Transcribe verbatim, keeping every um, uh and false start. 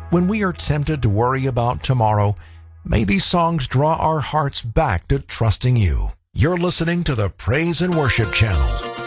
When we are tempted to worry about tomorrow, may these songs draw our hearts back to trusting you. You're listening to the Praise and Worship Channel.